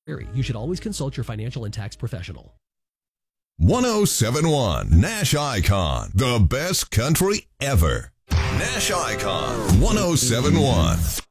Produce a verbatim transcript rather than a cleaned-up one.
You should always consult your financial and tax professional. one oh seven point one Nash Icon, the best country ever. Nash Icon, one oh seven point one.